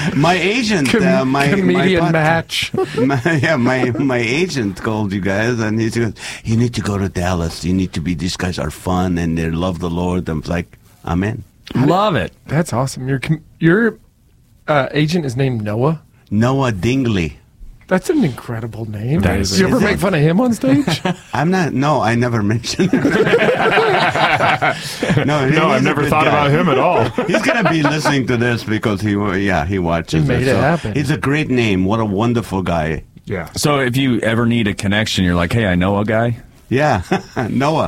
My agent, comedian match. My agent called you guys, and he said, "You need to go to Dallas. You need to be. These guys are fun, and they love the Lord." I'm like, "I'm in." Love it. That's awesome. Your agent is named Noah. Noah Dingley. That's an incredible name. That Did you ever make fun of him on stage? I'm not. No, I never mentioned him. No, I've never thought about him at all. He's gonna be listening to this because he watches. He made it happen. He's a great name. What a wonderful guy. Yeah. So if you ever need a connection, you're like, hey, I know a guy. Yeah, Noah.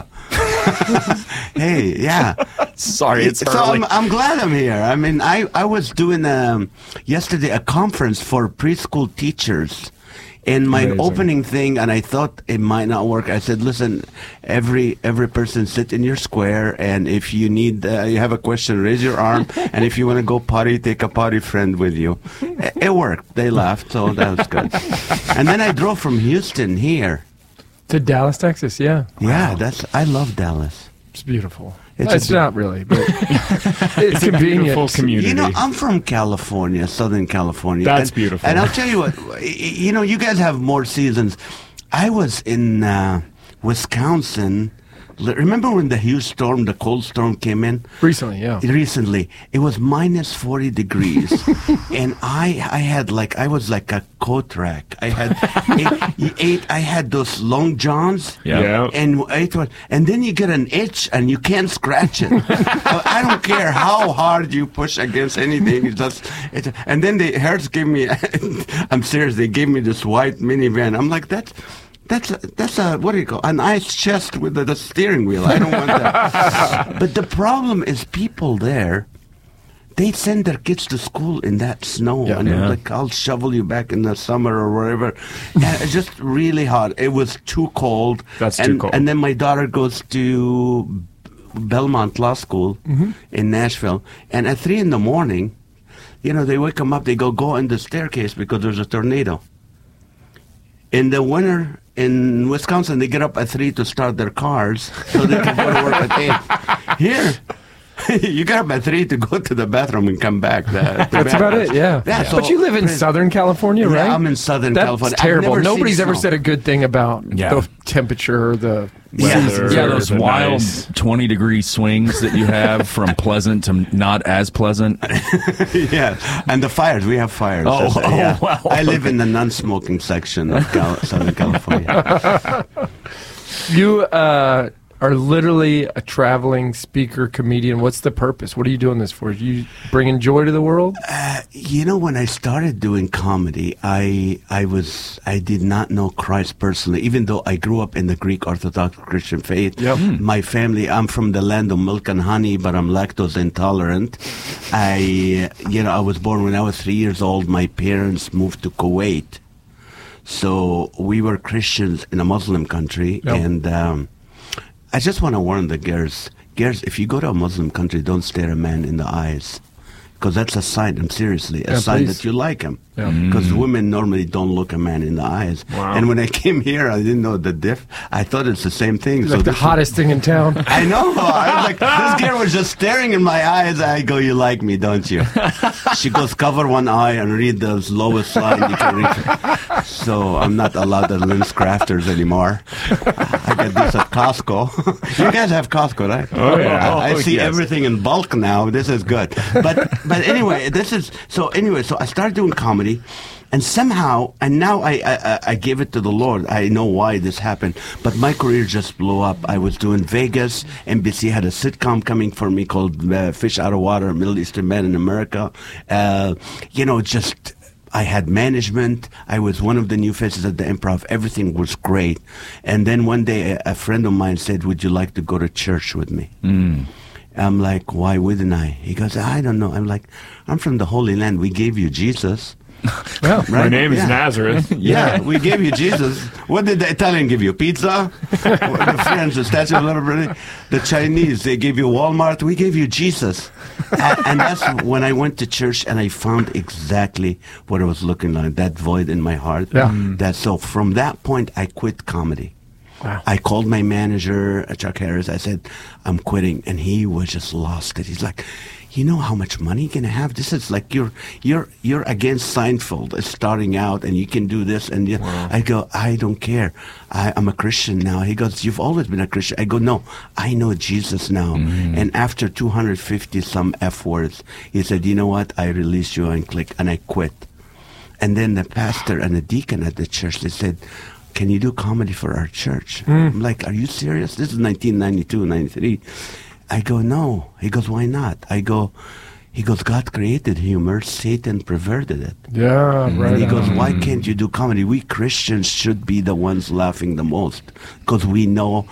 Hey, yeah. Sorry, it's so early. I'm glad I'm here. I mean, I was doing yesterday a conference for preschool teachers. And my opening thing, and I thought it might not work. I said, "Listen, every person sit in your square, and if you need, you have a question, raise your arm, and if you want to go potty, take a potty friend with you." It worked. They laughed, so that was good. And then I drove from Houston here To Dallas, Texas, yeah. Yeah, I love Dallas. It's beautiful. It's not really, but it's a convenient. beautiful community. You know, I'm from California, Southern California. That's beautiful. And I'll tell you what, you know, you guys have more seasons. I was in Wisconsin. Remember when the huge storm, the cold storm came in? Recently, yeah. Recently. It was minus 40 degrees. And I was like a coat rack. I had those long johns. Yeah. And then you get an itch and you can't scratch it. I don't care how hard you push against anything. And then the Hertz gave me, I'm serious, they gave me this white minivan. I'm like, that's a what do you call an ice chest with the steering wheel. I don't want that. But the problem is people there, they send their kids to school in that snow, and they're like, "I'll shovel you back in the summer or wherever." And it's just really hot. It was too cold. Too cold. And then my daughter goes to Belmont Law School in Nashville, and at 3 a.m, you know, they wake them up. They go in the staircase because there's a tornado. In the winter in Wisconsin, they get up at 3 to start their cars so they can go to work at 8. Here, you get up at 3 to go to the bathroom and come back. That's about it, yeah. So, but you live in Southern California, right? Yeah, I'm in Southern California. That's terrible. Nobody's ever snow. said a good thing about the temperature, the Weather. Yeah, those They're wild nice. 20-degree swings that you have from pleasant to not as pleasant. Yeah, and the fires. We have fires. Wow. I live in the non-smoking section of Southern California. You are literally a traveling speaker, comedian. What's the purpose? What are you doing this for? You bringing joy to the world? You know, when I started doing comedy, I did not know Christ personally, even though I grew up in the Greek Orthodox Christian faith. Yep. My family, I'm from the land of milk and honey, but I'm lactose intolerant. I was born when I was 3 years old. My parents moved to Kuwait. So we were Christians in a Muslim country. Yep. And I just want to warn the girls, if you go to a Muslim country, don't stare a man in the eyes. Because that's a sign, and seriously, a sign that you like him. Because women normally don't look a man in the eyes. Wow. And when I came here, I didn't know the diff. I thought it's the same thing. Like the hottest thing in town. I know. I was like, this girl was just staring in my eyes. I go, "You like me, don't you?" She goes, "Cover one eye and read the lowest line you can read." So I'm not allowed at Lens Crafters anymore. I get this at Costco. You guys have Costco, right? Oh, yeah. I see yes. everything in bulk now. This is good. But anyway, so I started doing comedy. And somehow, and now I gave it to the Lord. I know why this happened. But my career just blew up. I was doing Vegas. NBC had a sitcom coming for me called Fish Out of Water, Middle Eastern Man in America. I had management. I was one of the new faces at the Improv. Everything was great. And then one day, a friend of mine said, "Would you like to go to church with me?" I'm like, "Why wouldn't I?" He goes, "I don't know." I'm like, "I'm from the Holy Land. We gave you Jesus." Well, Right? My name is Yeah. Nazareth. Yeah, we gave you Jesus. What did the Italian give you? Pizza? The French, the Statue of Liberty? The Chinese, they gave you Walmart. We gave you Jesus. And that's when I went to church and I found exactly what I was looking like, that void in my heart. Yeah. So from that point, I quit comedy. Wow. I called my manager, Chuck Harris. I said, I'm quitting. And he was just lost it. He's like, you know how much money you're going to have? This is like you're against Seinfeld starting out, and you can do this. And I go, I don't care. I'm a Christian now. He goes, you've always been a Christian. I go, no, I know Jesus now. And after 250 some F words, he said, you know what? I release you and I quit. And then the pastor and the deacon at the church, they said, can you do comedy for our church? I'm like, are you serious? This is 1992, 93. I go, no. He goes, why not? He goes, God created humor. Satan perverted it. Yeah, right. And he goes, why can't you do comedy? We Christians should be the ones laughing the most because we know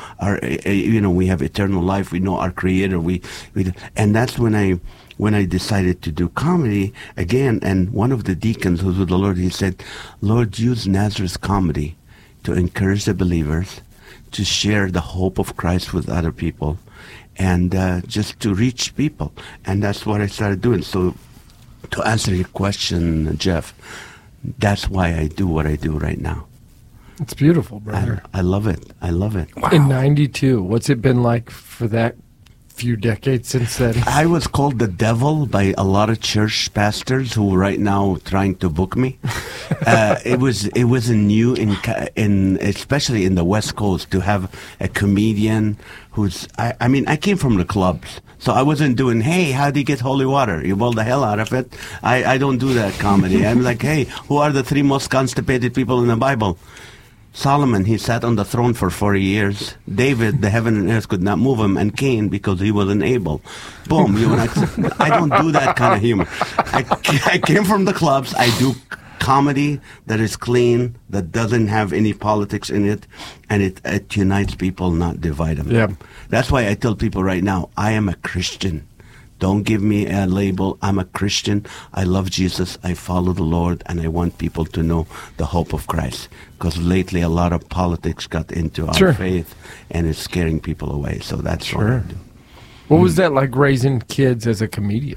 we have eternal life. We know our Creator. And that's when I decided to do comedy again. And one of the deacons who's with the Lord, he said, Lord, use Nazareth comedy to encourage the believers, to share the hope of Christ with other people, and just to reach people. And that's what I started doing. So to answer your question, Jeff, that's why I do what I do right now. It's beautiful, brother. I love it. I love it. Wow. In 92, what's it been like for that few decades since then? I was called the devil by a lot of church pastors who right now trying to book me. It was new in especially in the West Coast to have a comedian who's I came from the clubs, so I wasn't doing, hey, how do you get holy water? You boil the hell out of it. I don't do that comedy. I'm like, hey, who are the 3 most constipated people in the Bible? Solomon, he sat on the throne for 40 years. David, the heaven and earth could not move him. And Cain, because he wasn't able. Boom. I don't do that kind of humor. I came from the clubs. I do comedy that is clean, that doesn't have any politics in it, and it unites people, not divide them. Yeah. That's why I tell people right now, I am a Christian. Don't give me a label. I'm a Christian. I love Jesus. I follow the Lord, and I want people to know the hope of Christ. Because lately, a lot of politics got into our faith, and it's scaring people away. So that's what I do. What was that like raising kids as a comedian?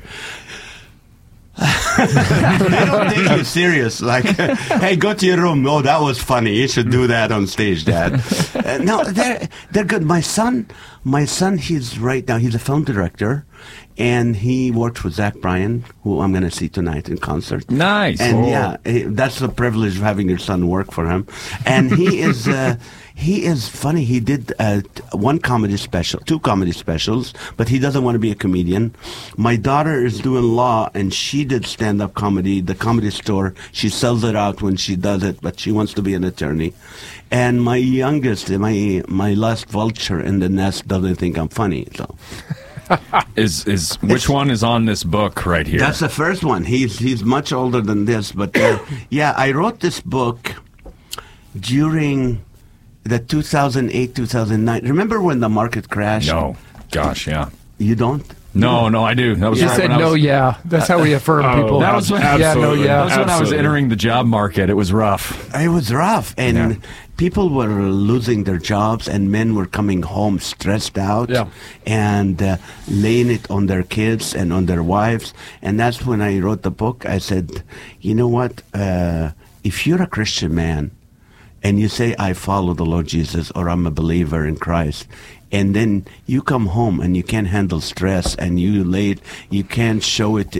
They don't take you serious. Like, hey, go to your room. Oh, that was funny. You should do that on stage, Dad. No, they're good. My son, he's right now. He's a film director, and he works with Zach Bryan, who I'm going to see tonight in concert. Nice. And that's the privilege of having your son work for him. And he is. He is funny. He did 2 comedy specials, but he doesn't want to be a comedian. My daughter is doing law, and she did stand-up comedy, the Comedy Store. She sells it out when she does it, but she wants to be an attorney. And my youngest, my last vulture in the nest, doesn't think I'm funny. So, which one is on this book right here? That's the first one. He's much older than this, but I wrote this book during the 2008-2009. Remember when the market crashed? No. Gosh, yeah. You don't? No, I do. That was You right said when I no, was, yeah. That's how we affirm people. That was when, yeah, no, yeah. That was when I was entering the job market. It was rough. It was rough, and people were losing their jobs, and men were coming home stressed out, and laying it on their kids and on their wives. And that's when I wrote the book. I said, you know what? If you're a Christian man, and you say, I follow the Lord Jesus, or I'm a believer in Christ, and then you come home and you can't handle stress, and you can't show it,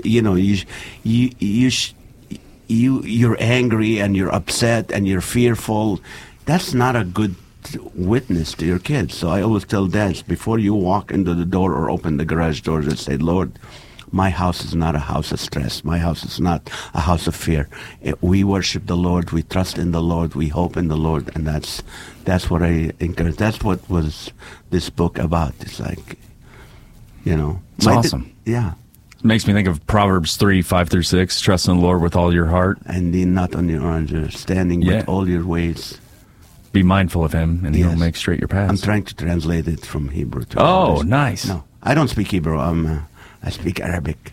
you're angry and you're upset and you're fearful, that's not a good witness to your kids. So I always tell dads, before you walk into the door or open the garage doors, and say, Lord, my house is not a house of stress. My house is not a house of fear. We worship the Lord. We trust in the Lord. We hope in the Lord. And that's what I encourage. That's what was this book about. It's like, It's awesome. Yeah. It makes me think of Proverbs 3:5-6. Trust in the Lord with all your heart. And lean not on your understanding, but all your ways. Be mindful of him, and he'll make straight your paths. I'm trying to translate it from Hebrew to English. English. Nice. No, I don't speak Hebrew. I speak Arabic.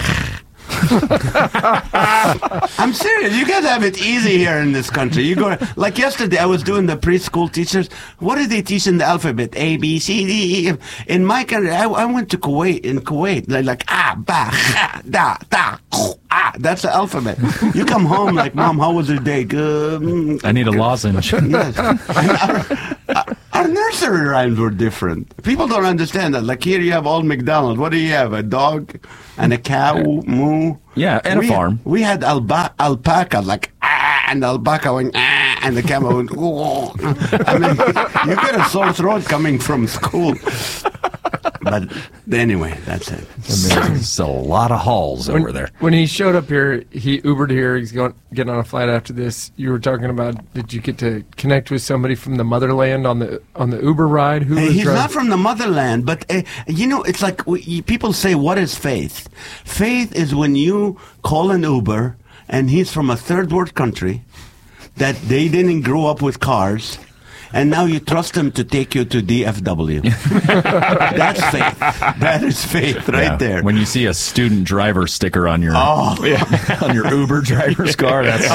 I'm serious. You guys have it easy here in this country. You go like yesterday. I was doing the preschool teachers. What do they teach in the alphabet? A, B, C, D, E. In my country, I went to Kuwait. In Kuwait, like ba, ha, da, da, ah. That's the alphabet. You come home like, Mom, how was your day? Good. I need a lozenge. Yes. nursery rhymes were different. People don't understand that. Like here you have old McDonald. What do you have? A dog and a cow, moo. Yeah, and a farm. We had alpaca, like, and the alpaca went, and the camel went, oh. I mean, you get a sore throat coming from school. But anyway, that's it. There's a lot of halls over there. When he showed up here, he Ubered here. He's getting on a flight after this. You were talking about, did you get to connect with somebody from the motherland on the Uber ride? Who was He's driving? not from the motherland, but it's like people say, what is faith? Faith is when you call an Uber and he's from a third world country that they didn't grow up with cars. And now you trust him to take you to DFW. That's faith. That is faith right there. When you see a student driver sticker on your on your Uber driver's car, that's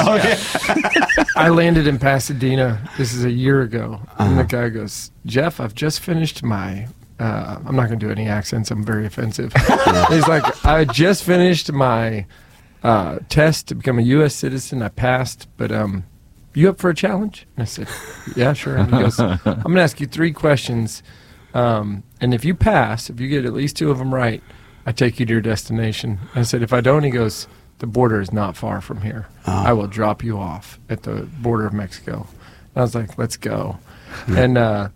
I landed in Pasadena. This is a year ago. And the guy goes, Jeff, I've just finished my... I'm not going to do any accents. I'm very offensive. He's like, I just finished my test to become a U.S. citizen. I passed, but... you up for a challenge? And I said, yeah, sure. And he goes, I'm going to ask you 3 questions. And if you pass, if you get at least 2 of them right, I take you to your destination. I said, if I don't, he goes, the border is not far from here. I will drop you off at the border of Mexico. And I was like, let's go. And I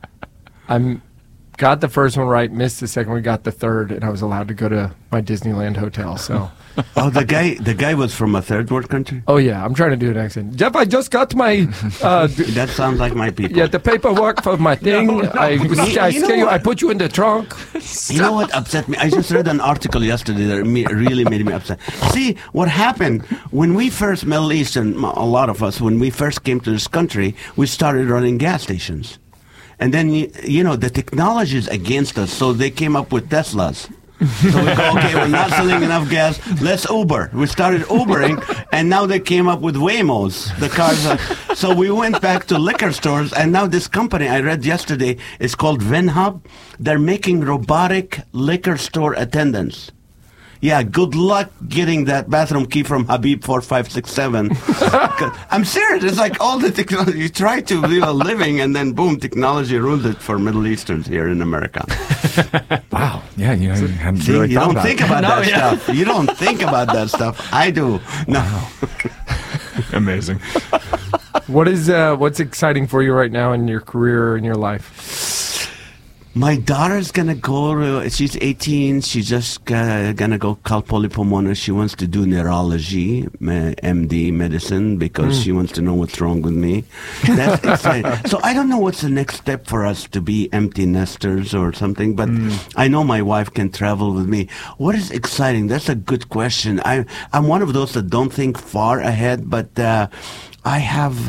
got the first one right, missed the second one, got the third, and I was allowed to go to my Disneyland hotel. So... Oh, the guy was from a third world country? Oh, yeah. I'm trying to do an accent. Jeff, I just got my... that sounds like my people. Yeah, the paperwork for my thing. I put you in the trunk. You know what upset me? I just read an article yesterday that really made me upset. See, what happened, when we first, Middle Eastern, a lot of us, when we first came to this country, we started running gas stations. And then, the technology is against us, so they came up with Teslas. So we go, okay, we're not selling enough gas, let's Uber. We started Ubering, and now they came up with Waymos. The cars so we went back to liquor stores, and now this company I read yesterday is called VinHub. They're making robotic liquor store attendants. Yeah, good luck getting that bathroom key from Habib 4567. I'm serious. It's like all the technology. You try to live a living, and then boom, technology ruined it for Middle Easterns here in America. Wow. Yeah, you haven't really you thought don't about think it. about that stuff. You don't think about that stuff. I do. No. Wow. Amazing. What's exciting for you right now in your career and your life? My daughter's gonna go. She's 18. She's just gonna go Cal Poly Pomona. She wants to do neurology, MD medicine, because she wants to know what's wrong with me. That's exciting. So I don't know what's the next step for us to be empty nesters or something. But I know my wife can travel with me. What is exciting? That's a good question. I'm one of those that don't think far ahead, but I have.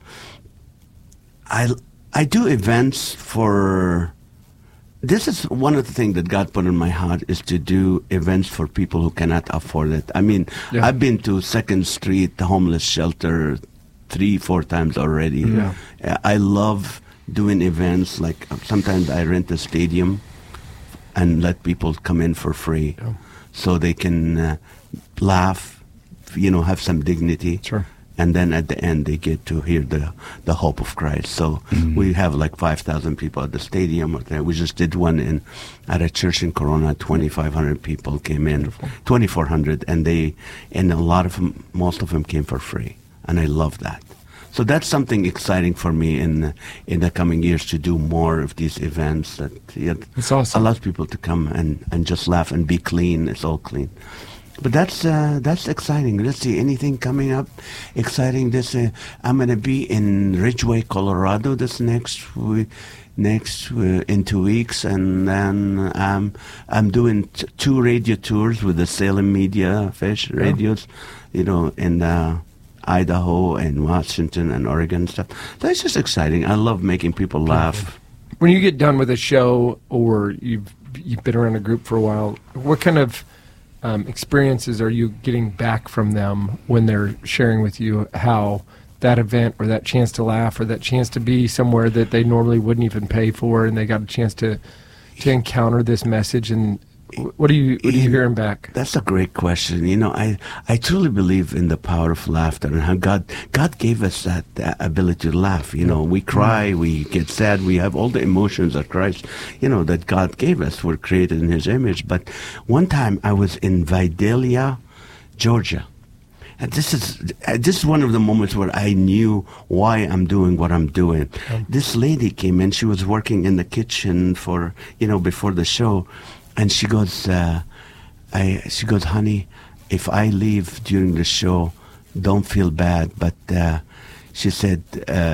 I do events for. This is one of the things that God put in my heart is to do events for people who cannot afford it. I mean, I've been to 2nd Street, the homeless shelter, 3-4 times already. Yeah. I love doing events. Like sometimes I rent a stadium and let people come in for free so they can laugh, have some dignity. Sure. And then at the end, they get to hear the hope of Christ. So we have like 5,000 people at the stadium. We just did one at a church in Corona. 2,500 people came in, 2,400, and a lot of them, most of them came for free, and I love that. So that's something exciting for me in the coming years to do more of these events. It's awesome. Allows people to come and just laugh and be clean. It's all clean. But that's exciting. Let's see, anything coming up exciting? I'm going to be in Ridgeway, Colorado this next week, in 2 weeks, and then I'm doing 2 radio tours with the Salem Media Fish radios, in Idaho and Washington and Oregon and stuff. That's just exciting. I love making people laugh. When you get done with a show or you've been around a group for a while, what kind of experiences are you getting back from them when they're sharing with you how that event or that chance to laugh or that chance to be somewhere that they normally wouldn't even pay for, and they got a chance to encounter this message, and What are you hearing back? That's a great question. You know, I truly believe in the power of laughter and how God gave us that ability to laugh. You know, we cry, we get sad, we have all the emotions that Christ, you know, that God gave us. We're created in His image. But one time I was in Vidalia, Georgia. And this is one of the moments where I knew why I'm doing what I'm doing. This lady came in. She was working in the kitchen for, you know, before the show. And she goes, honey, if I leave during the show, don't feel bad. But she said,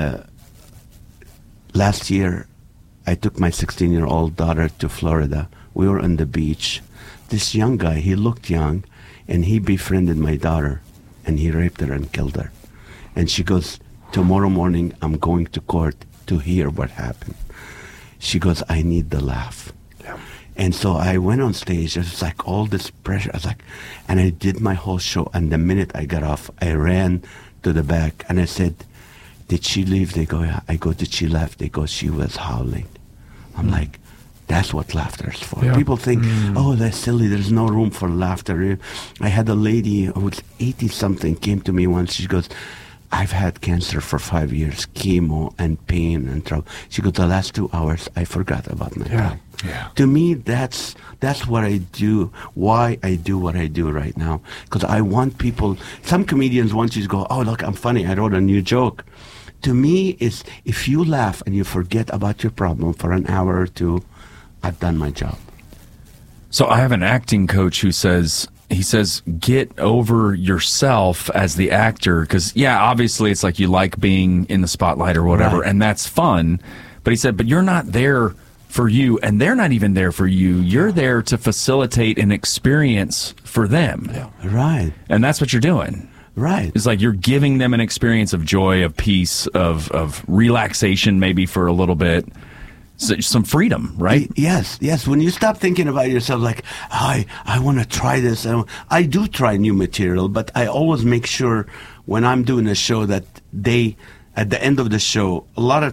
last year, I took my 16-year-old daughter to Florida. We were on the beach. This young guy, he looked young, and he befriended my daughter, and he raped her and killed her. And she goes, tomorrow morning, I'm going to court to hear what happened. She goes, I need the laugh. And so I went on stage. It was like all this pressure. I was like, and I did my whole show. And the minute I got off, I ran to the back and I said, did she leave? They go, yeah. I go, did she left? They go, she was howling. I'm like, that's what laughter is for. Yeah. People think, oh, that's silly. There's no room for laughter. I had a lady who was 80-something came to me once. She goes, I've had cancer for 5 years, chemo and pain and trouble. She goes, the last 2 hours, I forgot about my life. Yeah. To me, that's what I do, why I do what I do right now. Because I want people, some comedians want you to go, oh, look, I'm funny, I wrote a new joke. To me, it's if you laugh and you forget about your problem for an hour or two, I've done my job. So I have an acting coach who says, get over yourself as the actor. Because, yeah, obviously it's like you like being in the spotlight or whatever, Right. and that's fun. But he said, but you're not there for you, and they're not even there for you. You're there to facilitate an experience for them. Yeah. Right, And that's what you're doing. right. It's like you're giving them an experience of joy, of peace, of relaxation maybe for a little bit. So, some freedom, right? Yes. When you stop thinking about yourself like, I want to try this. I do try new material, but I always make sure when I'm doing a show that at the end of the show,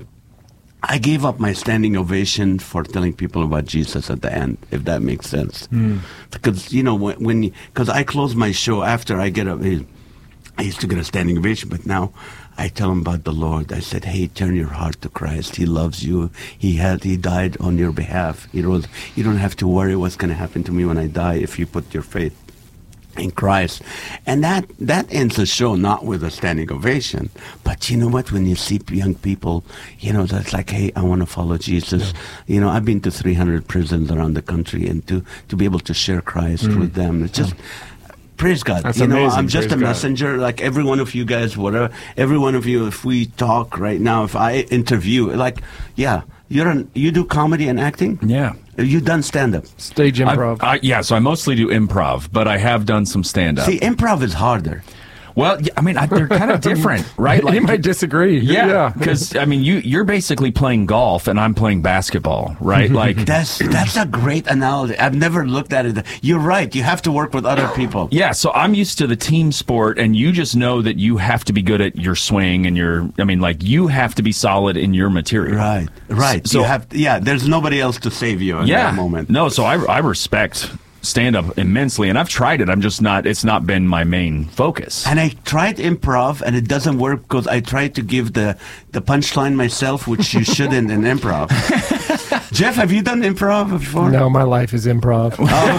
I gave up my standing ovation for telling people about Jesus at the end, if that makes sense. Because, you know, because I close my show after I get up. I used to get a standing ovation, but now I tell them about the Lord. I said, hey, turn your heart to Christ. He loves you. He died on your behalf. You don't have to worry what's going to happen to me when I die if you put your faith in Christ. And that ends the show not with a standing ovation. But you know what? When you see young people, you know, that's like, hey, I want to follow Jesus. Yeah. You know, I've been to 300 prisons around the country, and to be able to share Christ with them, it's just... Praise God. That's you know, amazing. I'm just Praise a God. messenger, like every one of you guys, whatever. Every one of you, if we talk right now, if I interview, like, yeah, you do comedy and acting? Yeah. You done stand-up? Stage improv. Yeah, so I mostly do improv, but I have done some stand-up. See, improv is harder. Well, I mean, they're kind of different, right? You might disagree. Yeah, because I mean, you're basically playing golf and I'm playing basketball, right? Like That's a great analogy. I've never looked at it. You're right. You have to work with other people. yeah. So I'm used to the team sport, and you just know that you have to be good at your swing and you have to be solid in your material. Right. So there's nobody else to save you in that moment. No, so I respect stand-up immensely, and I've tried it. I'm just not. It's not been my main focus. And I tried improv, and it doesn't work because I tried to give the punchline myself, which you shouldn't in improv. Jeff, have you done improv before? No, my life is improv.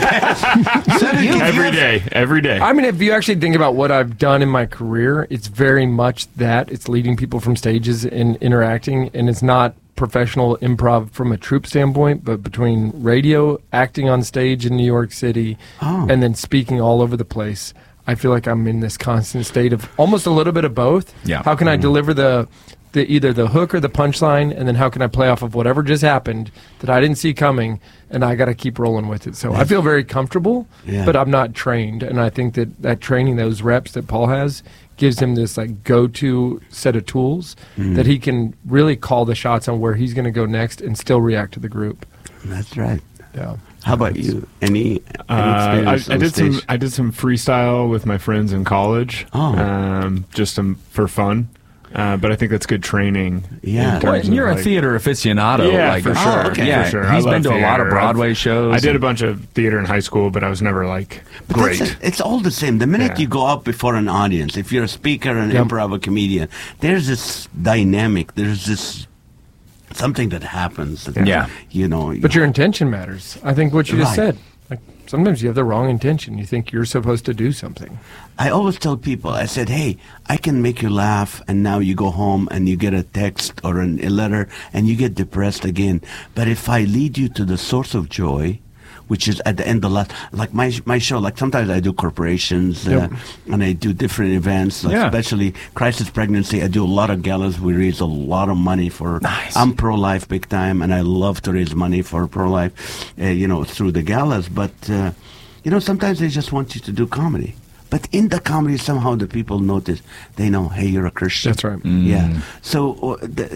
Every day. I mean, if you actually think about what I've done in my career, it's very much that. It's leading people from stages and interacting, and it's not professional improv from a troupe standpoint, but between radio, acting on stage in New York City, and then speaking all over the place. I feel like I'm in this constant state of almost a little bit of both. Yeah. How can I deliver the either the hook or the punchline, and then how can I play off of whatever just happened that I didn't see coming, and I got to keep rolling with it. So I feel very comfortable, but I'm not trained, and I think that training, those reps that Paul has, gives him this like go-to set of tools that he can really call the shots on where he's going to go next and still react to the group. That's right. Yeah. How about you? Any experience I on did stage? I did some freestyle with my friends in college. Oh. Just for fun. But I think that's good training. Yeah. in Well, terms and you're of, a like- theater aficionado. Yeah, like, for sure. okay. Yeah, For sure. I he's love been to a lot of theater. Broadway shows. I did a bunch of theater in high school, but I was never like But great. it's all the same. The minute Yeah. you go up before an audience, if you're a speaker, an improv, a comedian, there's this dynamic. There's this something that happens. That, Yeah. But your intention matters. I think what you just Right. said. Like sometimes you have the wrong intention. You think you're supposed to do something. I always tell people, I said, hey, I can make you laugh, and now you go home and you get a text or a letter and you get depressed again. But if I lead you to the source of joy, which is at the end of like my show, like sometimes I do corporations and I do different events, like especially Crisis Pregnancy. I do a lot of galas. We raise a lot of money for, I'm pro-life big time, and I love to raise money for pro-life, through the galas. But, sometimes they just want you to do comedy. But in the comedy, somehow the people notice. They know, hey, you're a Christian. That's right. Yeah. So,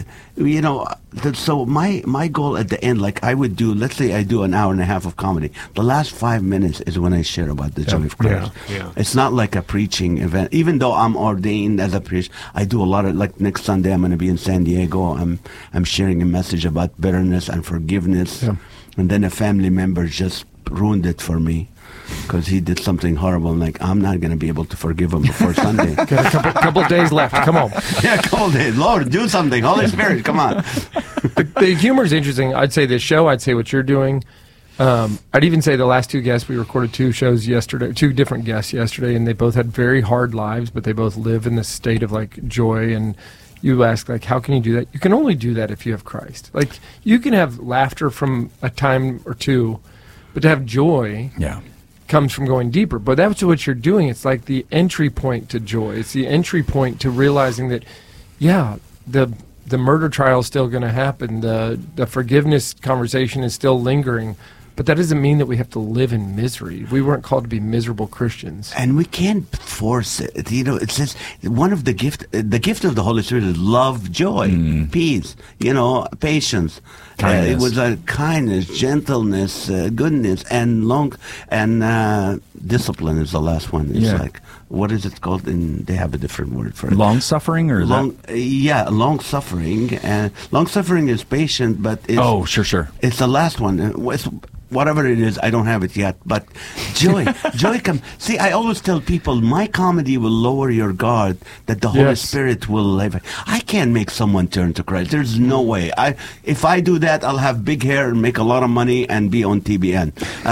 so my goal at the end, like I would do, let's say I do an hour and a half of comedy. The last 5 minutes is when I share about the joy of Christ. Yeah. It's not like a preaching event. Even though I'm ordained as a priest, I do a lot of, like next Sunday I'm going to be in San Diego. I'm sharing a message about bitterness and forgiveness. Yeah. And then a family member just ruined it for me. Because he did something horrible, and like I'm not going to be able to forgive him before Sunday. Got a couple of days left. Come on. Yeah, come on, Lord, do something. Holy Spirit, come on. The humor is interesting. I'd say this show. I'd say what you're doing. I'd even say the last two guests, we recorded two different guests yesterday, and they both had very hard lives, but they both live in this state of like joy. And you ask, like, how can you do that? You can only do that if you have Christ. Like, you can have laughter from a time or two, but to have joy comes from going deeper. But that's what you're doing. It's like the entry point to joy. It's the entry point to realizing that, the murder trial is still going to happen. The forgiveness conversation is still lingering. But that doesn't mean that we have to live in misery. We weren't called to be miserable Christians. And we can't force it. It says one of the gift of the Holy Spirit is love, joy, peace, patience. It was kindness, gentleness, goodness, and discipline is the last one. It's like, what is it called? They have a different word for it. Long suffering or long suffering. Long suffering is patient, but it's, sure. It's the last one. Whatever it is, I don't have it yet. But joy comes. See, I always tell people, my comedy will lower your guard, that the Holy Spirit will live. I can't make someone turn to Christ. There's no way. If I do that, I'll have big hair and make a lot of money and be on TBN.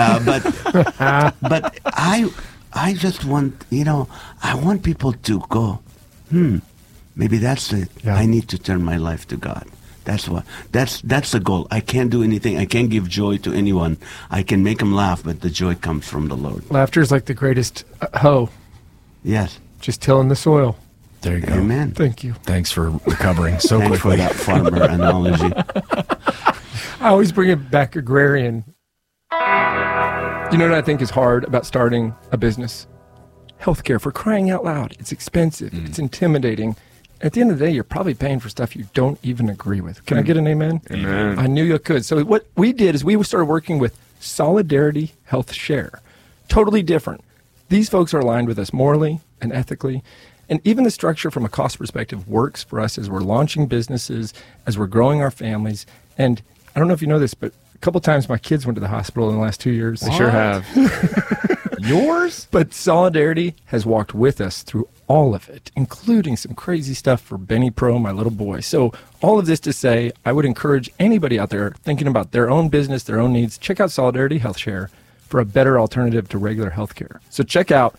But I just want, I want people to go, maybe that's it. Yeah. I need to turn my life to God. That's the goal. I can't do anything. I can't give joy to anyone. I can make them laugh, but the joy comes from the Lord. Laughter is like the greatest hoe, Yes. just tilling the soil. There you go. Amen. Thank you. Thanks for recovering so Thanks for quickly. that farmer analogy. I always bring it back agrarian. You know what I think is hard about starting a business? Healthcare, for crying out loud. It's expensive. It's intimidating. At the end of the day, you're probably paying for stuff you don't even agree with. Can I get an amen? Amen. I knew you could. So what we did is we started working with Solidarity Health Share. Totally different. These folks are aligned with us morally and ethically. And even the structure from a cost perspective works for us as we're launching businesses, as we're growing our families. And I don't know if you know this, but a couple times my kids went to the hospital in the last 2 years. They sure have. Yours? But Solidarity has walked with us through all of it, including some crazy stuff for Benny Pro, my little boy. So all of this to say, I would encourage anybody out there thinking about their own business, their own needs, check out Solidarity Health Share for a better alternative to regular healthcare. So check out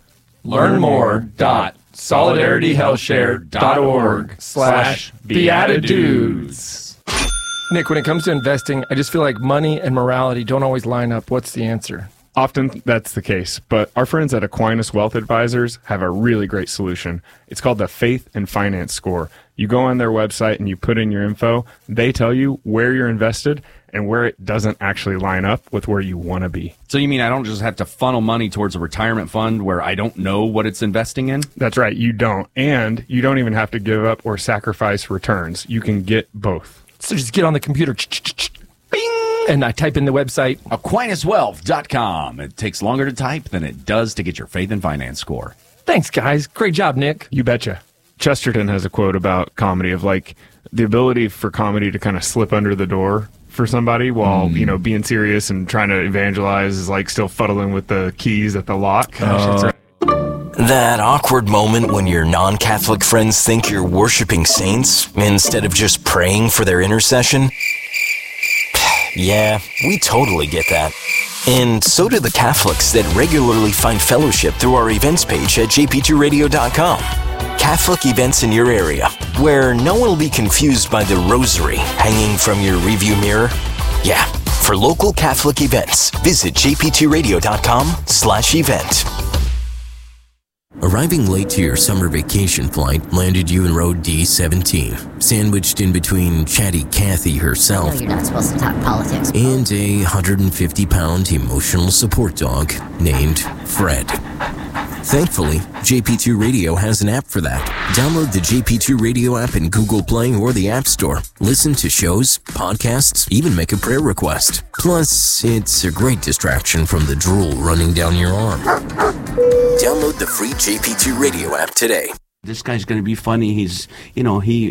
learnmore.solidarityhealthshare.org/beatitudes. Nick, when it comes to investing, I just feel like money and morality don't always line up. What's the answer? Often that's the case, but our friends at Aquinas Wealth Advisors have a really great solution. It's called the Faith and Finance Score. You go on their website and you put in your info. They tell you where you're invested and where it doesn't actually line up with where you want to be. So you mean I don't just have to funnel money towards a retirement fund where I don't know what it's investing in? That's right, you don't. And you don't even have to give up or sacrifice returns. You can get both. So just get on the computer, and I type in the website. AquinasWealth.com. It takes longer to type than it does to get your faith and finance score. Thanks, guys. Great job, Nick. You betcha. Chesterton has a quote about comedy of like the ability for comedy to kind of slip under the door for somebody while, being serious and trying to evangelize is like still fuddling with the keys at the lock. That awkward moment when your non-Catholic friends think you're worshiping saints instead of just praying for their intercession? Yeah, we totally get that. And so do the Catholics that regularly find fellowship through our events page at jp2radio.com. Catholic events in your area, where no one will be confused by the rosary hanging from your rearview mirror. Yeah, for local Catholic events, visit jp2radio.com/event. Arriving late to your summer vacation flight landed you in row D17, sandwiched in between chatty Kathy herself you're not supposed to talk politics. and a 150-pound emotional support dog named Fred. Thankfully, JP2 Radio has an app for that. Download the JP2 Radio app in Google Play or the App Store. Listen to shows, podcasts, even make a prayer request. Plus, it's a great distraction from the drool running down your arm. Download the free JP2 Radio app today. This guy's going to be funny. He's, he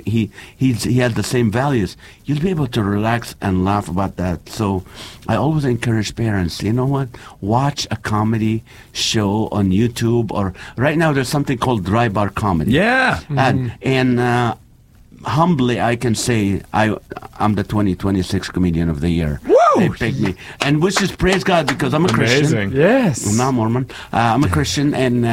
has the same values. You'll be able to relax and laugh about that. So I always encourage parents, you know what? Watch a comedy show on YouTube, or right now there's something called Dry Bar Comedy. Yeah. And humbly, I can say I'm the 2026 Comedian of the Year. Woo! They picked me. And which is praise God, because I'm a Christian. Amazing. Yes. I'm not Mormon. I'm a Christian, and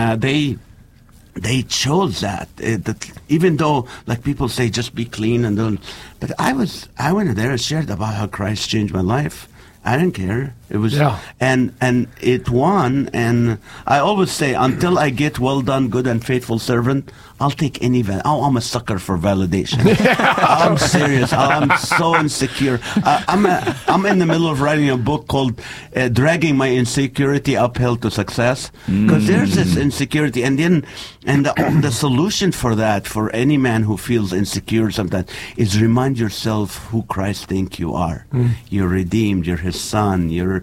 they chose that. Even though, like people say, just be clean and don't. But I went there and shared about how Christ changed my life. I didn't care. It was, and it won. And I always say, until I get well done, good and faithful servant, I'll take any I'm a sucker for validation. I'm serious. I'm so insecure. I'm in the middle of writing a book called "Dragging My Insecurity Uphill to Success," because there's this insecurity, and the solution for that, for any man who feels insecure sometimes, is remind yourself who Christ thinks you are. You're redeemed. You're His son. You're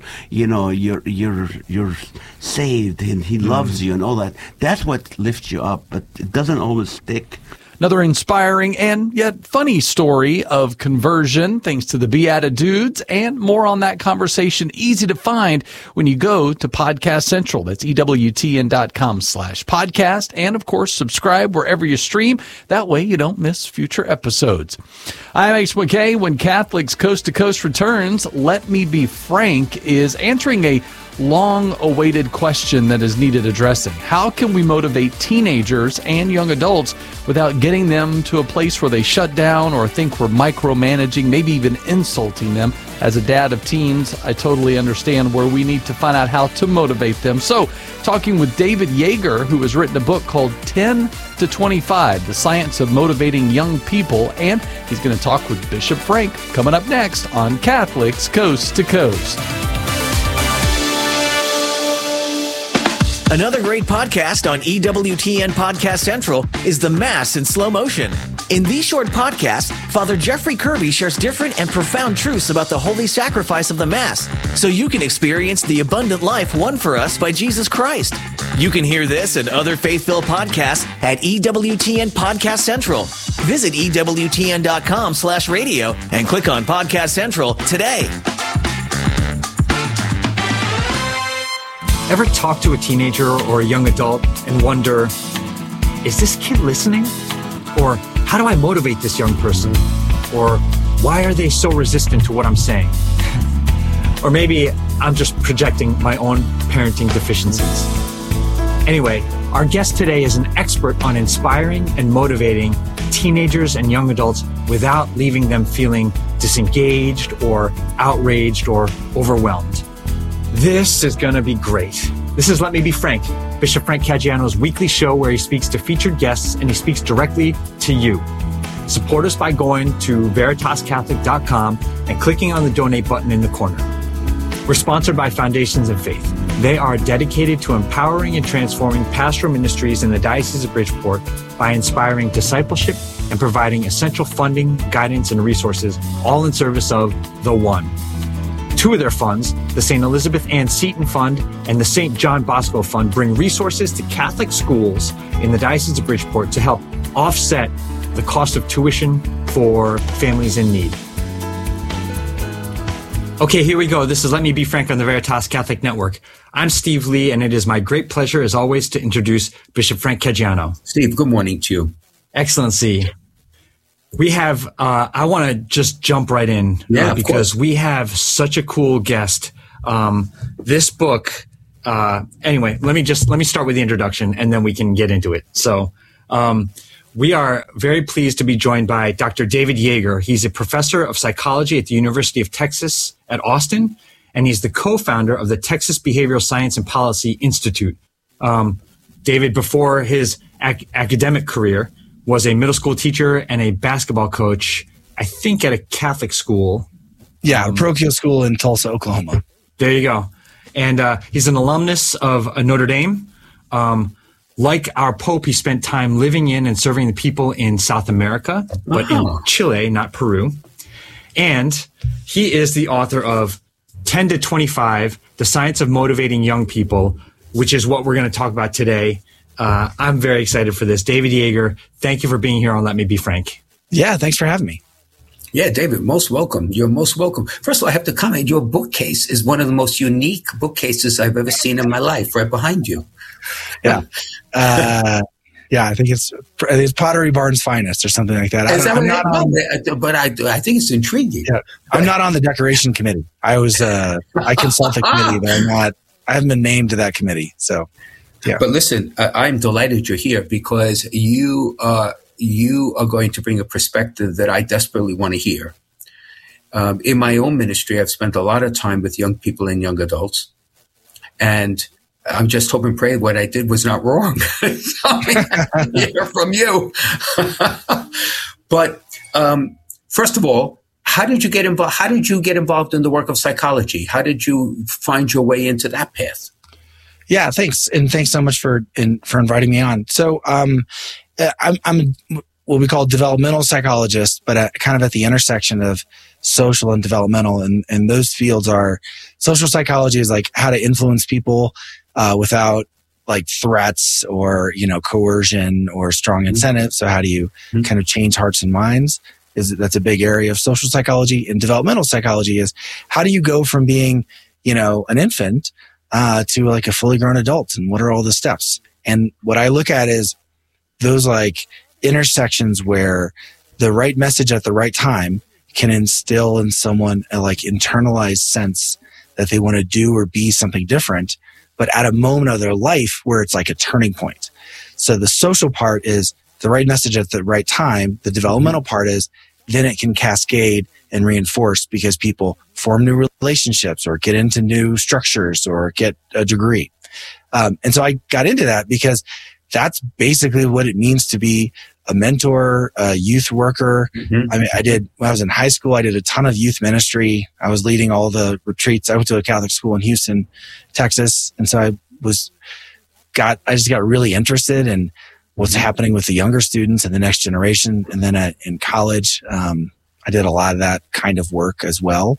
saved, and He loves you, and all that. That's what lifts you up, but it doesn't always stick. Another inspiring and yet funny story of conversion, thanks to the Beatitudes, and more on that conversation, easy to find when you go to Podcast Central. That's EWTN.com/podcast. And of course, subscribe wherever you stream. That way you don't miss future episodes. I'm H. McKay. When Catholics Coast to Coast returns, Let Me Be Frank is answering a long-awaited question that is needed addressing. How can we motivate teenagers and young adults without getting them to a place where they shut down or think we're micromanaging, maybe even insulting them? As a dad of teens, I totally understand where we need to find out how to motivate them. So, talking with David Yeager, who has written a book called 10 to 25, The Science of Motivating Young People, and he's going to talk with Bishop Frank coming up next on Catholics Coast to Coast. Another great podcast on EWTN Podcast Central is The Mass in Slow Motion. In these short podcasts, Father Jeffrey Kirby shares different and profound truths about the holy sacrifice of the Mass, so you can experience the abundant life won for us by Jesus Christ. You can hear this and other faith-filled podcasts at EWTN Podcast Central. Visit EWTN.com/radio and click on Podcast Central today. Ever talk to a teenager or a young adult and wonder, is this kid listening? Or how do I motivate this young person? Or why are they so resistant to what I'm saying? Or maybe I'm just projecting my own parenting deficiencies. Anyway, our guest today is an expert on inspiring and motivating teenagers and young adults without leaving them feeling disengaged or outraged or overwhelmed. This is going to be great. This is Let Me Be Frank, Bishop Frank Caggiano's weekly show where he speaks to featured guests and he speaks directly to you. Support us by going to veritascatholic.com and clicking on the donate button in the corner. We're sponsored by Foundations of Faith. They are dedicated to empowering and transforming pastoral ministries in the Diocese of Bridgeport by inspiring discipleship and providing essential funding, guidance, and resources, all in service of the One. Two of their funds, the St. Elizabeth Ann Seton Fund and the St. John Bosco Fund, bring resources to Catholic schools in the Diocese of Bridgeport to help offset the cost of tuition for families in need. Okay, here we go. This is Let Me Be Frank on the Veritas Catholic Network. I'm Steve Lee, and it is my great pleasure, as always, to introduce Bishop Frank Caggiano. Steve, good morning to you. Excellency. We have, I want to just jump right in because we have such a cool guest. This book, anyway, let me start with the introduction and then we can get into it. So, we are very pleased to be joined by Dr. David Yeager. He's a professor of psychology at the University of Texas at Austin, and he's the co-founder of the Texas Behavioral Science and Policy Institute. David, before his academic career, was a middle school teacher and a basketball coach, I think at a Catholic school. Yeah, parochial school in Tulsa, Oklahoma. There you go. And he's an alumnus of Notre Dame. Like our Pope, he spent time living in and serving the people in South America, but in Chile, not Peru. And he is the author of 10 to 25, The Science of Motivating Young People, which is what we're going to talk about today. I'm very excited for this. David Yeager, thank you for being here on Let Me Be Frank. Yeah, thanks for having me. Yeah, David, most welcome. You're most welcome. First of all, I have to comment, your bookcase is one of the most unique bookcases I've ever seen in my life, right behind you. Yeah. I think it's Pottery Barn's finest or something like that. I think it's intriguing. Yeah, I'm not on the decoration committee. I consult the committee, but I haven't been named to that committee. So, yeah. But listen, I'm delighted you're here because you are going to bring a perspective that I desperately want to hear. In my own ministry, I've spent a lot of time with young people and young adults, and I'm just hoping and praying what I did was not wrong. Hear from you. But first of all, how did you get involved? How did you get involved in the work of psychology? How did you find your way into that path? Yeah, thanks, and thanks so much for inviting me on. So, I'm what we call developmental psychologist, but kind of at the intersection of social and developmental, and those fields are social psychology is like how to influence people without like threats or coercion or strong incentives. So how do you kind of change hearts and minds? That's a big area of social psychology. And developmental psychology is how do you go from being an infant to like a fully grown adult, and what are all the steps? And what I look at is those like intersections where the right message at the right time can instill in someone a like internalized sense that they want to do or be something different, but at a moment of their life where it's like a turning point. So the social part is the right message at the right time. The developmental part is then it can cascade and reinforce because people form new relationships or get into new structures or get a degree. And so I got into that because that's basically what it means to be a mentor, a youth worker. I mean, when I was in high school, I did a ton of youth ministry. I was leading all the retreats. I went to a Catholic school in Houston, Texas. And so I just got really interested in what's happening with the younger students and the next generation. And then in college, I did a lot of that kind of work as well.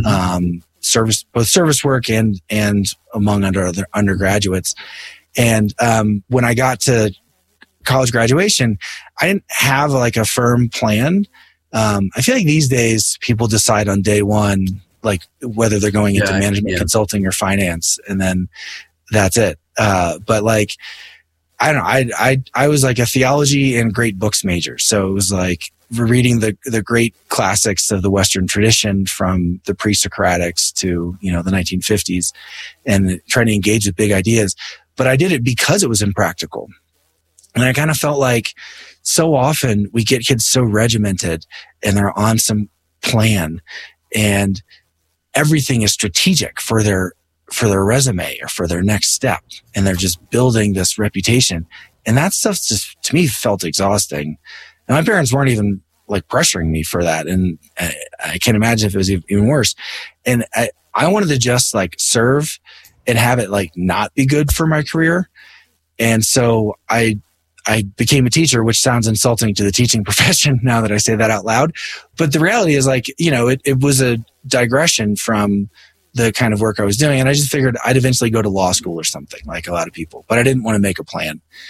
Both service work and among undergraduates. And when I got to college graduation, I didn't have like a firm plan. I feel like these days people decide on day one, like whether they're going into management, consulting, or finance, and then that's it. But like, I don't know. I was like a theology and great books major, so it was like reading the great classics of the Western tradition from the pre-Socratics to the 1950s, and trying to engage with big ideas. But I did it because it was impractical. And I kind of felt like so often we get kids so regimented and they're on some plan and everything is strategic for their resume or for their next step. And they're just building this reputation. And that stuff just, to me, felt exhausting. And my parents weren't even like pressuring me for that. And I can't imagine if it was even worse. And I wanted to just like serve and have it like not be good for my career. And so I became a teacher, which sounds insulting to the teaching profession now that I say that out loud. But the reality is like, it was a digression from the kind of work I was doing. And I just figured I'd eventually go to law school or something like a lot of people, but I didn't want to make a plan.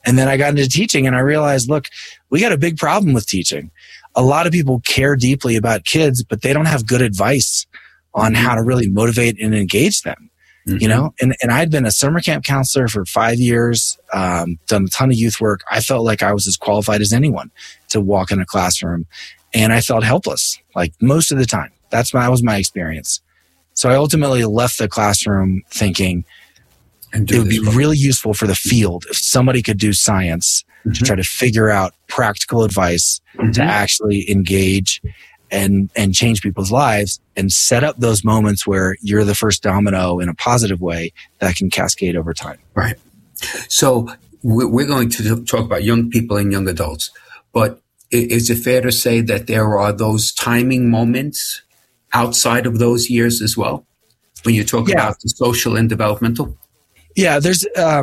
And then I got into teaching and I realized, look, we got a big problem with teaching. A lot of people care deeply about kids, but they don't have good advice on how to really motivate and engage them. You know, and I'd been a summer camp counselor for 5 years, done a ton of youth work. I felt like I was as qualified as anyone to walk in a classroom, and I felt helpless, like most of the time. That was my experience. So I ultimately left the classroom thinking it would be really useful for the field if somebody could do science to try to figure out practical advice to actually engage and change people's lives and set up those moments where you're the first domino in a positive way that can cascade over time. Right. So we're going to talk about young people and young adults, but is it fair to say that there are those timing moments outside of those years as well when you talk about the social and developmental? Yeah, there's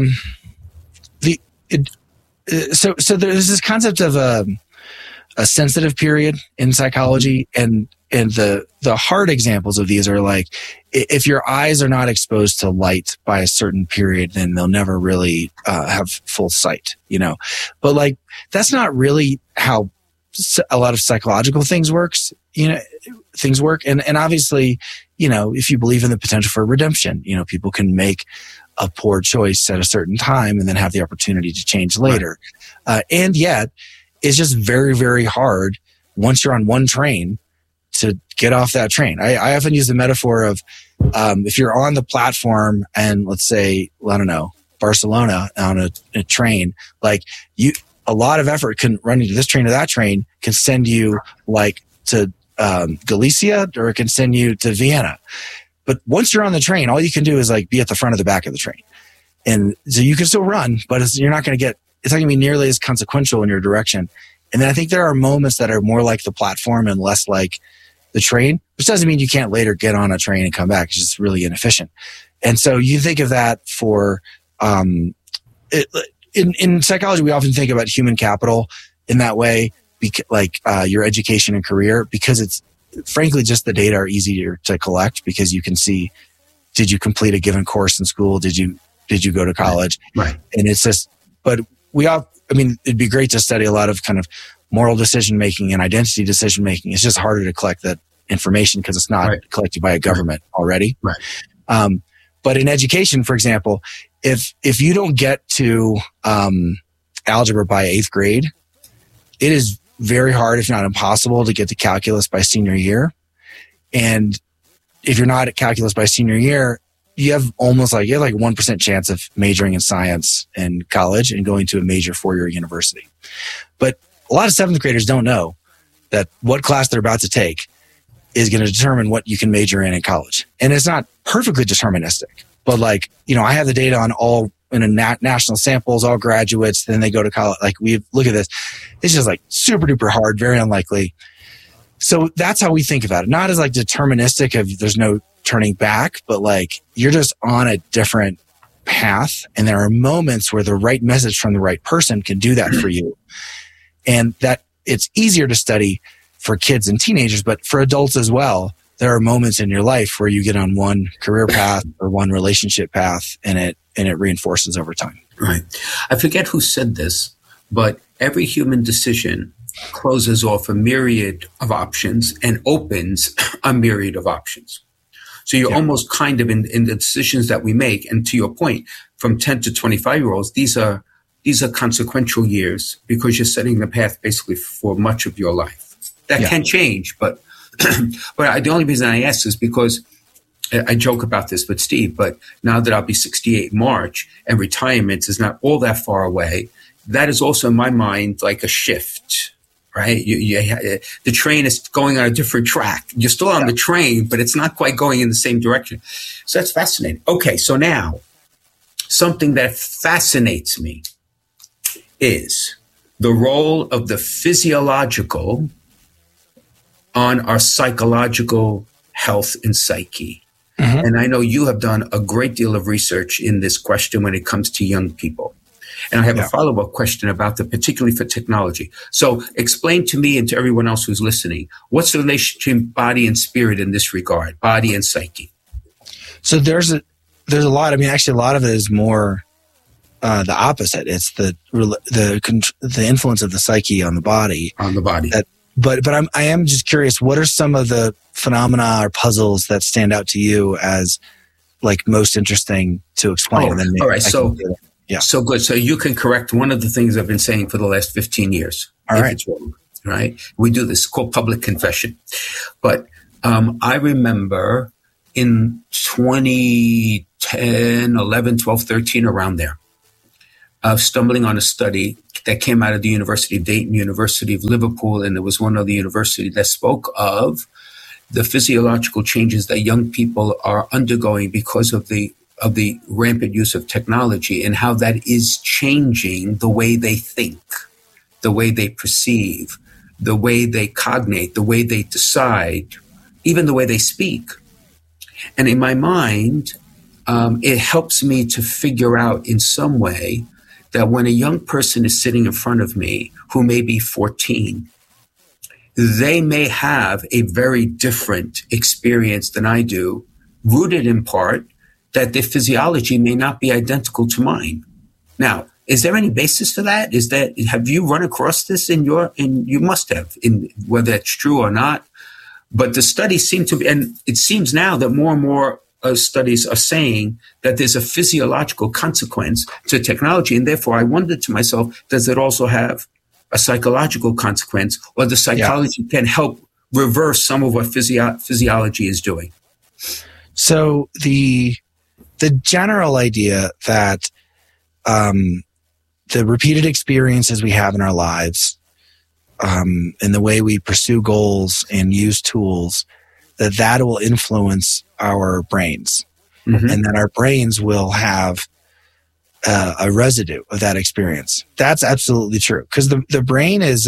so there's this concept of a sensitive period in psychology, and the hard examples of these are like, if your eyes are not exposed to light by a certain period, then they'll never really have full sight, you know. But like, that's not really how a lot of psychological things works, you know. Things work, and obviously, you know, if you believe in the potential for redemption, you know, people can make a poor choice at a certain time and then have the opportunity to change later. And yet, it's just very, very hard once you're on one train to get off that train. I often use the metaphor of if you're on the platform and let's say, I don't know, Barcelona on a train, like a lot of effort can run you to this train or that train can send you like to Galicia, or it can send you to Vienna. But once you're on the train, all you can do is like be at the front of the back of the train. And so you can still run, but you're not going to it's not going to be nearly as consequential in your direction. And then I think there are moments that are more like the platform and less like the train, which doesn't mean you can't later get on a train and come back. It's just really inefficient. And so you think of that for, in psychology, we often think about human capital in that way, like your education and career, because it's frankly just the data are easier to collect because you can see, did you complete a given course in school? Did you go to college? Right. And it's just, but it'd be great to study a lot of kind of moral decision-making and identity decision-making. It's just harder to collect that information because it's not collected by a government already. Right. But in education, for example, if you don't get to algebra by 8th grade, it is very hard, if not impossible, to get to calculus by senior year. And if you're not at calculus by senior year, you have almost like 1% chance of majoring in science in college and going to a major 4-year university. But a lot of 7th graders don't know that what class they're about to take is going to determine what you can major in college. And it's not perfectly deterministic, but like, you know, I have the data on all in a national samples, all graduates, then they go to college. Like we look at this, it's just like super duper hard, very unlikely. So that's how we think about it. Not as like deterministic of there's no turning back, but like you're just on a different path. And there are moments where the right message from the right person can do that for you. And that it's easier to study for kids and teenagers, but for adults as well, there are moments in your life where you get on one career path or one relationship path and it reinforces over time. Right. I forget who said this, but every human decision closes off a myriad of options and opens a myriad of options. So you're almost kind of in the decisions that we make. And to your point, from 10 to 25-year-olds, these are consequential years because you're setting the path basically for much of your life. That can change, but the only reason I ask is because I joke about this with Steve, but now that I'll be 68 in March and retirement is not all that far away, that is also in my mind like a shift, right? The train is going on a different track. You're still on the train, but it's not quite going in the same direction. So that's fascinating. Okay, so now something that fascinates me is the role of the physiological on our psychological health and psyche. Mm-hmm. And I know you have done a great deal of research in this question when it comes to young people. And I have a follow-up question about that, particularly for technology. So explain to me and to everyone else who's listening, what's the relationship between body and spirit in this regard, body and psyche? So there's a lot. I mean, actually, a lot of it is more the opposite. It's the influence of the psyche on the body. On the body. But I am just curious, what are some of the phenomena or puzzles that stand out to you as like most interesting to explain? All right. So good. So you can correct one of the things I've been saying for the last 15 years. All right. It's wrong, right? We do this called public confession. But I remember in 2010, 11, 12, 13, around there, stumbling on a study that came out of the University of Dayton, University of Liverpool, and there was one other university that spoke of the physiological changes that young people are undergoing because of the rampant use of technology and how that is changing the way they think, the way they perceive, the way they cognate, the way they decide, even the way they speak. And in my mind, it helps me to figure out in some way that when a young person is sitting in front of me who may be 14, they may have a very different experience than I do, rooted in part that their physiology may not be identical to mine. Now, is there any basis for that? Have you run across this you must have, in whether it's true or not? But the studies seem to be, and it seems now that more and more studies are saying that there's a physiological consequence to technology. And therefore, I wondered to myself, does it also have a psychological consequence, or the psychology can help reverse some of what physiology is doing? So the general idea that the repeated experiences we have in our lives and the way we pursue goals and use tools, that will influence our brains, and that our brains will have a residue of that experience. That's absolutely true, because the brain is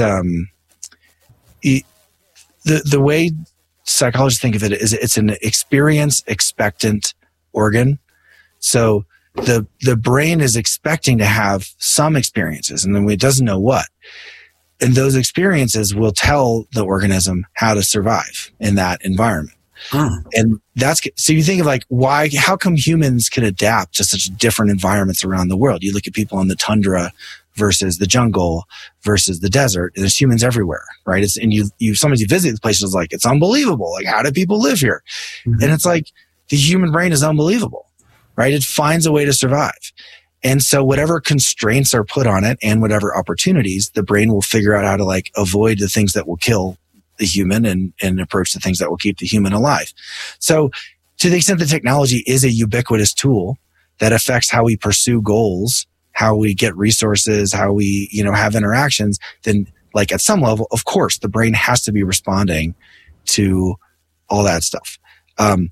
the way psychologists think of it is it's an experience expectant organ. So the brain is expecting to have some experiences, and then it doesn't know what. And those experiences will tell the organism how to survive in that environment. And so you think of like, how come humans can adapt to such different environments around the world? You look at people in the tundra versus the jungle versus the desert, and there's humans everywhere, right? Sometimes you visit these places, like, it's unbelievable. Like, how do people live here? And it's like, the human brain is unbelievable, right? It finds a way to survive. And so whatever constraints are put on it and whatever opportunities, the brain will figure out how to like avoid the things that will kill the human and approach the things that will keep the human alive. So to the extent that technology is a ubiquitous tool that affects how we pursue goals, how we get resources, how we, have interactions, then like at some level, of course, the brain has to be responding to all that stuff. And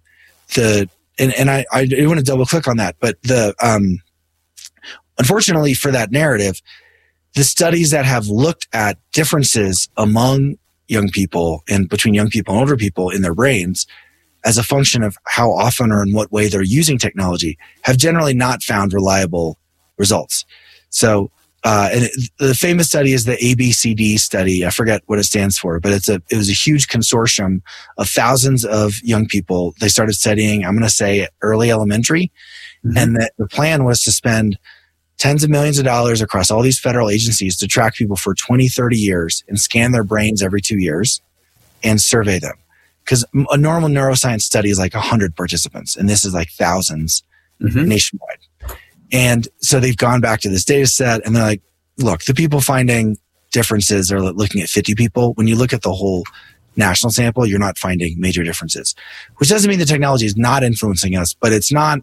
I want to double click on that, but unfortunately for that narrative, the studies that have looked at differences among young people and between young people and older people in their brains as a function of how often or in what way they're using technology have generally not found reliable results. So, and the famous study is the ABCD study. I forget what it stands for, but it was a huge consortium of thousands of young people. They started studying, I'm going to say, early elementary. And the plan was to spend tens of millions of dollars across all these federal agencies to track people for 20, 30 years and scan their brains every 2 years and survey them. Because a normal neuroscience study is like 100 participants, and this is like thousands nationwide. And so they've gone back to this data set, and they're like, look, the people finding differences are looking at 50 people. When you look at the whole national sample, you're not finding major differences, which doesn't mean the technology is not influencing us, but it's not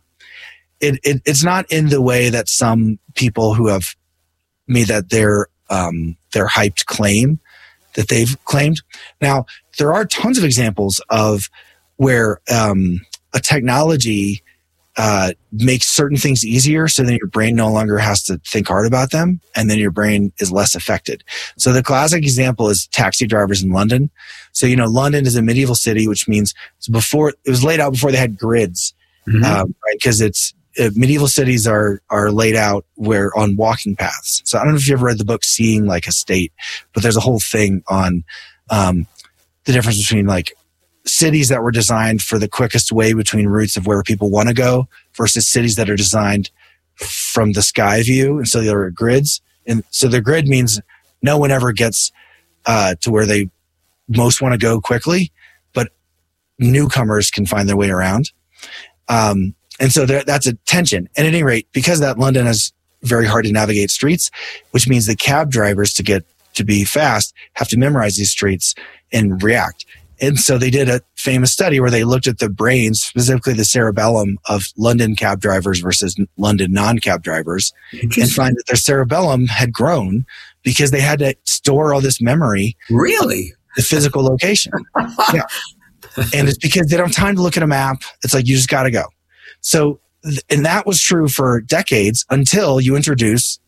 in the way that some people who have made that their hyped claim that they've claimed. Now, there are tons of examples of where a technology makes certain things easier, so then your brain no longer has to think hard about them, and then your brain is less affected. So the classic example is taxi drivers in London. So, London is a medieval city, which means it was laid out before they had grids, right? Because medieval cities are laid out on walking paths. So I don't know if you ever read the book Seeing Like a State, but there's a whole thing on the difference between like cities that were designed for the quickest way between routes of where people want to go versus cities that are designed from the sky view. And so there are grids. And so the grid means no one ever gets to where they most want to go quickly, but newcomers can find their way around. And so that's a tension. At any rate, because that London is very hard to navigate streets, which means the cab drivers to be fast have to memorize these streets and react. And so they did a famous study where they looked at the brains, specifically the cerebellum of London cab drivers versus London non-cab drivers, and find that their cerebellum had grown because they had to store all this memory. Really? The physical location. Yeah. And it's because they don't have time to look at a map. It's like, you just got to go. So, and that was true for decades until you introduce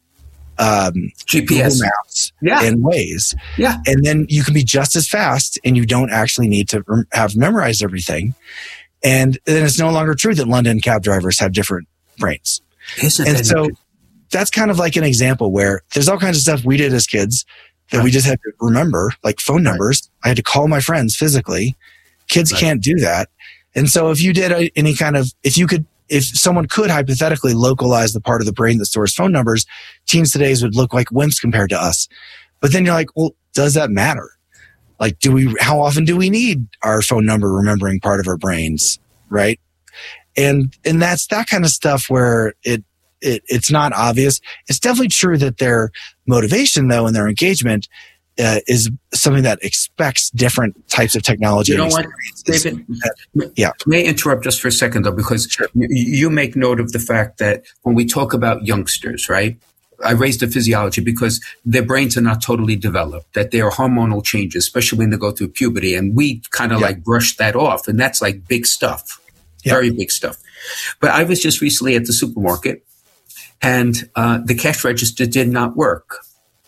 GPS, Google Maps, and Waze. Yeah. And then you can be just as fast and you don't actually need to have memorized everything. And then it's no longer true that London cab drivers have different brains. And so that's kind of like an example where there's all kinds of stuff we did as kids that we just had to remember, like phone numbers. I had to call my friends physically. Kids can't do that. And so if you did any kind of, if someone could hypothetically localize the part of the brain that stores phone numbers, teens today would look like wimps compared to us. But then you're like, well, does that matter? Like, how often do we need our phone number remembering part of our brains? Right. And that's that kind of stuff where it's not obvious. It's definitely true that their motivation though, and their engagement is something that expects different types of technology. You know what, David? May I interrupt just for a second, though, because you make note of the fact that when we talk about youngsters, right? I raised the physiology because their brains are not totally developed, that there are hormonal changes, especially when they go through puberty. And we kind of like brush that off. And that's like big stuff, very big stuff. But I was just recently at the supermarket and the cash register did not work.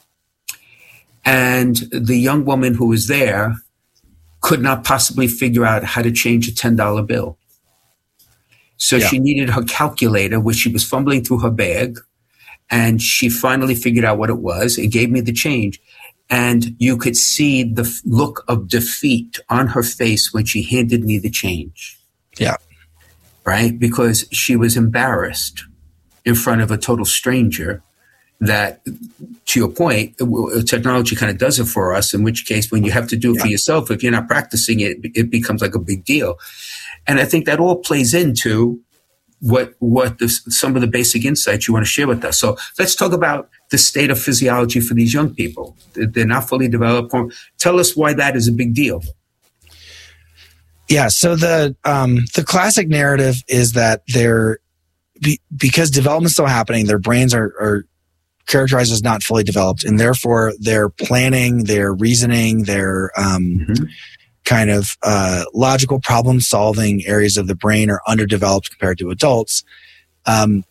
And the young woman who was there could not possibly figure out how to change a $10 bill. So she needed her calculator, which she was fumbling through her bag. And she finally figured out what it was. It gave me the change. And you could see the look of defeat on her face when she handed me the change. Yeah. Right? Because she was embarrassed in front of a total stranger. That, to your point, technology kind of does it for us, in which case when you have to do it for yourself, if you're not practicing it, it becomes like a big deal. And I think that all plays into some of the basic insights you want to share with us. So let's talk about the state of physiology for these young people. They're not fully developed. Tell us why that is a big deal. Yeah, so the classic narrative is that because development's still happening, their brains are characterized as not fully developed, and therefore their planning, their reasoning, their kind of logical problem solving areas of the brain are underdeveloped compared to adults. And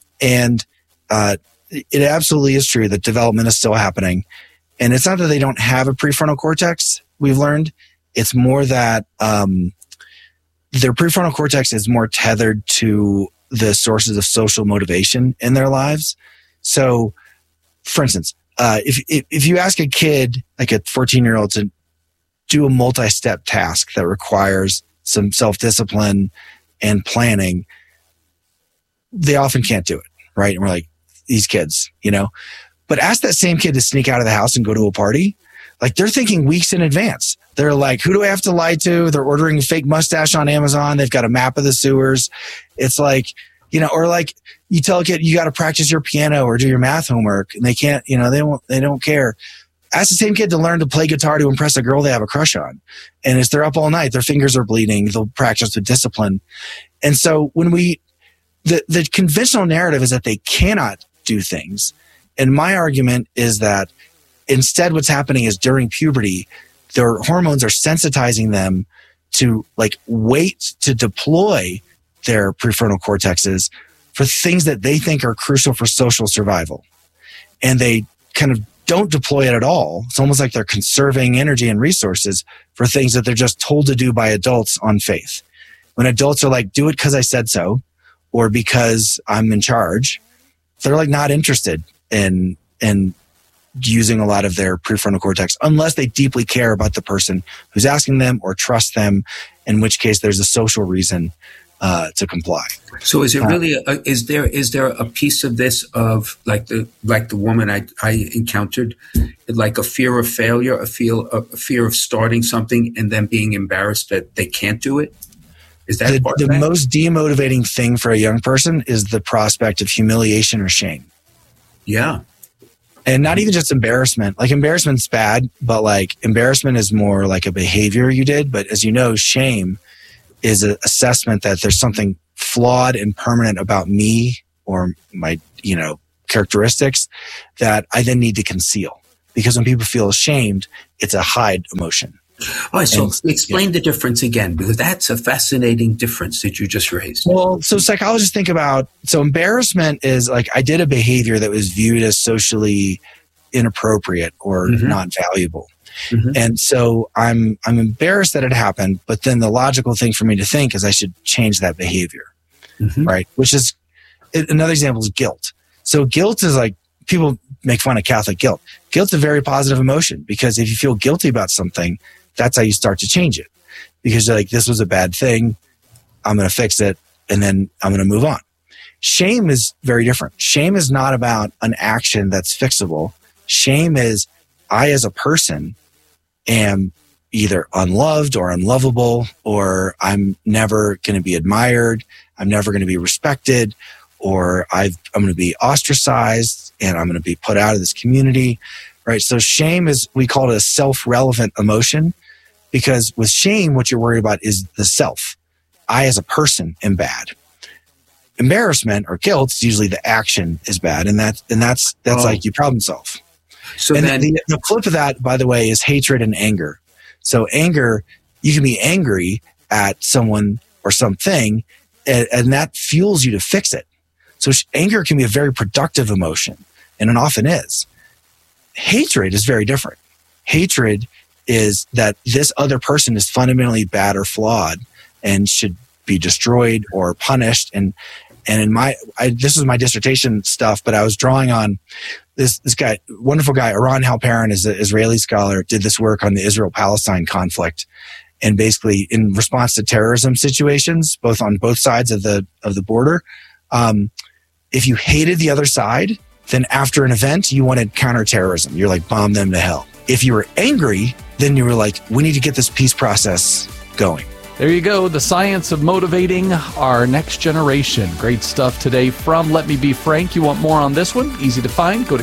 it absolutely is true that development is still happening. And it's not that they don't have a prefrontal cortex, we've learned. It's more that their prefrontal cortex is more tethered to the sources of social motivation in their lives. So, for instance, if you ask a kid, like a 14-year-old, to do a multi-step task that requires some self-discipline and planning, they often can't do it, right? And we're like, these kids, But ask that same kid to sneak out of the house and go to a party. Like, they're thinking weeks in advance. They're like, who do I have to lie to? They're ordering a fake mustache on Amazon. They've got a map of the sewers. It's like, or like you tell a kid, you got to practice your piano or do your math homework, and they can't, they don't care. Ask the same kid to learn to play guitar to impress a girl they have a crush on. And as they're up all night, their fingers are bleeding. They'll practice with discipline. And so when the conventional narrative is that they cannot do things. And my argument is that instead what's happening is during puberty, their hormones are sensitizing them to wait to deploy their prefrontal cortexes for things that they think are crucial for social survival. And they kind of don't deploy it at all. It's almost like they're conserving energy and resources for things that they're just told to do by adults on faith. When adults are like, do it because I said so, or because I'm in charge, they're not interested in using a lot of their prefrontal cortex unless they deeply care about the person who's asking them or trust them, in which case there's a social reason to comply. So is it really is there a piece of this of like the woman I encountered, like a fear of failure, a fear of starting something and then being embarrassed that they can't do it? Is that part of that? The most demotivating thing for a young person is the prospect of humiliation or shame. Yeah. And not even just embarrassment. Like embarrassment's bad, but like embarrassment is more like a behavior you did. But as you know, shame is an assessment that there's something flawed and permanent about me or my, characteristics that I then need to conceal. Because when people feel ashamed, it's a hide emotion. All right, so explain the difference again, because that's a fascinating difference that you just raised. Well, so psychologists think about, so embarrassment is like I did a behavior that was viewed as socially inappropriate or not valuable. Mm-hmm. And so I'm embarrassed that it happened, but then the logical thing for me to think is I should change that behavior, right? Which is, another example is guilt. So guilt is like, people make fun of Catholic guilt. Guilt's a very positive emotion because if you feel guilty about something, that's how you start to change it. Because you're like, this was a bad thing, I'm going to fix it, and then I'm going to move on. Shame is very different. Shame is not about an action that's fixable. Shame is, I as a person am either unloved or unlovable, or I'm never going to be admired, I'm never going to be respected, or I'm going to be ostracized and I'm going to be put out of this community, right? So shame is, we call it a self-relevant emotion, because with shame, what you're worried about is the self. I as a person am bad. Embarrassment or guilt is usually the action is bad, and that's like you problem solve. So and then the flip of that, by the way, is hatred and anger. So anger, you can be angry at someone or something, and that fuels you to fix it. So anger can be a very productive emotion, and it often is. Hatred is very different. Hatred is that this other person is fundamentally bad or flawed and should be destroyed or punished. And in this was my dissertation stuff, but I was drawing on this guy, wonderful guy, Eran Halperin, is an Israeli scholar, did this work on the Israel-Palestine conflict. And basically in response to terrorism situations, both on both sides of the border, if you hated the other side, then after an event, you wanted counterterrorism. You're like, bomb them to hell. If you were angry, then you were like, we need to get this peace process going. There you go. The science of motivating our next generation. Great stuff today from Let Me Be Frank. You want more on this one? Easy to find. Go to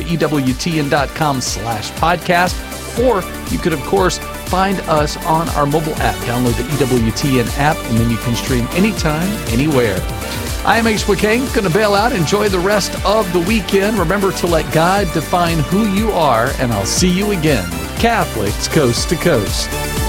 EWTN.com/podcast. Or you could, of course, find us on our mobile app. Download the EWTN app, and then you can stream anytime, anywhere. I am H. McCain. Going to bail out. Enjoy the rest of the weekend. Remember to let God define who you are, and I'll see you again. Catholics Coast to Coast.